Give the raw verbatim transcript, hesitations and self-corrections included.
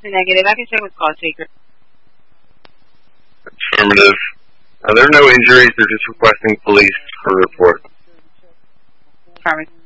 Negative. I can check with call taker. Affirmative. Uh, there are no injuries. They're just requesting police for report. Affirmative.